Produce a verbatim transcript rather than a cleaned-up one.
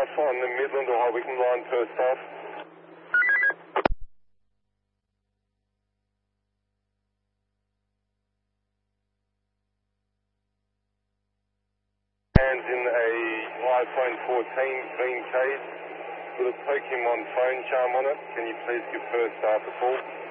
staff on the Midland or High Wycombe line per staff. Hands in a iPhone fourteen green case with a Pokemon phone charm on it. Can you please give first staff a call?